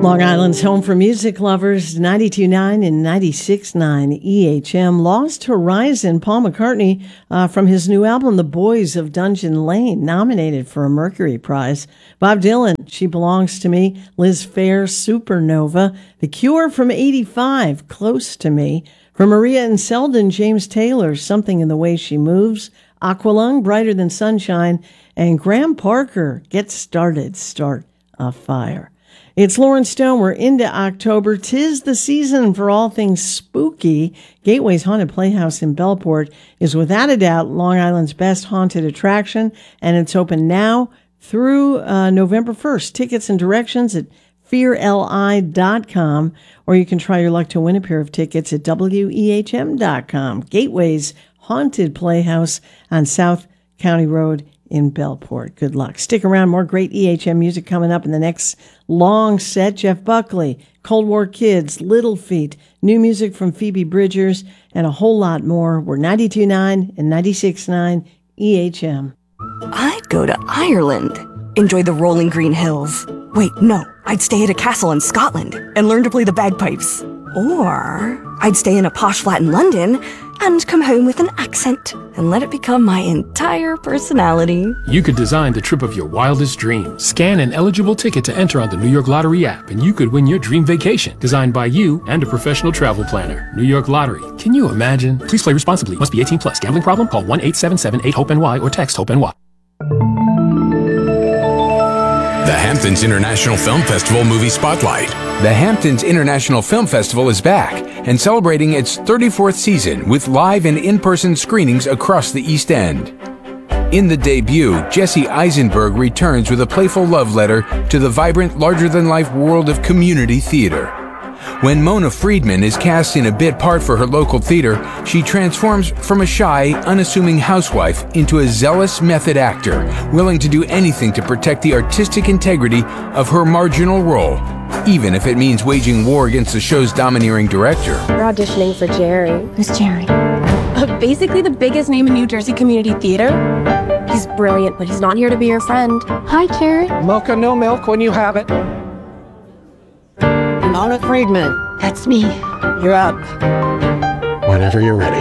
Long Island's home for music lovers, 92.9 and 96.9 EHM. Lost Horizon, Paul McCartney, from his new album, The Boys of Dungeon Lane, nominated for a Mercury Prize. Bob Dylan, She Belongs to Me. Liz Phair, Supernova. The Cure from 85, Close to Me. From Maria and Selden, James Taylor, Something in the Way She Moves. Aqualung, Brighter Than Sunshine. And Graham Parker, Get Started, Start a Fire. It's Lauren Stone. We're into October. 'Tis the season for all things spooky. Gateway's Haunted Playhouse in Bellport is without a doubt Long Island's best haunted attraction, and it's open now through November 1st. Tickets and directions at fearli.com, or you can try your luck to win a pair of tickets at wehm.com. Gateway's Haunted Playhouse on South County Road in Bellport. Good luck. Stick around. More great EHM music coming up in the next long set. Jeff Buckley, Cold War Kids, Little Feat, new music from Phoebe Bridgers, and a whole lot more. We're 92.9 and 96.9 EHM. I'd go to Ireland. Enjoy the rolling green hills. Wait, no. I'd stay at a castle in Scotland and learn to play the bagpipes. Or I'd stay in a posh flat in London and come home with an accent and let it become my entire personality. You could design the trip of your wildest dreams. Scan an eligible ticket to enter on the New York Lottery app, and you could win your dream vacation, designed by you and a professional travel planner. New York Lottery. Can you imagine? Please play responsibly. Must be 18 plus. Gambling problem? Call 1-877-8-HOPE-NY or text HOPE-NY. The Hamptons International Film Festival Movie Spotlight. The Hamptons International Film Festival is back and celebrating its 34th season with live and in-person screenings across the East End. In the debut, Jesse Eisenberg returns with a playful love letter to the vibrant, larger-than-life world of community theater. When Mona Friedman is cast in a bit part for her local theater, she transforms from a shy, unassuming housewife into a zealous method actor, willing to do anything to protect the artistic integrity of her marginal role, even if it means waging war against the show's domineering director. We're auditioning for Jerry. Who's Jerry? Basically the biggest name in New Jersey community theater. He's brilliant, but he's not here to be your friend. Hi, Jerry. Mocha, no milk when you have it. Mona Friedman. That's me. You're up. Whenever you're ready.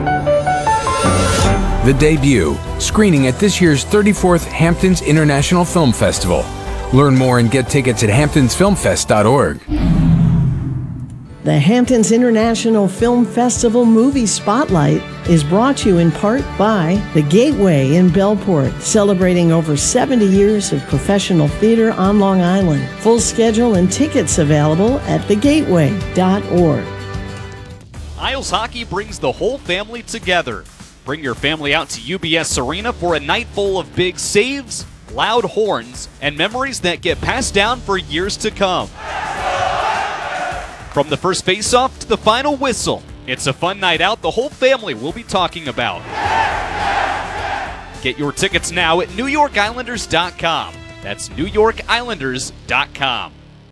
The debut, screening at this year's 34th Hamptons International Film Festival. Learn more and get tickets at hamptonsfilmfest.org. The Hamptons International Film Festival Movie Spotlight is brought to you in part by The Gateway in Bellport, celebrating over 70 years of professional theater on Long Island. Full schedule and tickets available at thegateway.org. Isles Hockey brings the whole family together. Bring your family out to UBS Arena for a night full of big saves, loud horns, and memories that get passed down for years to come. From the first face-off to the final whistle, it's a fun night out the whole family will be talking about. Get your tickets now at NewYorkIslanders.com. That's NewYorkIslanders.com.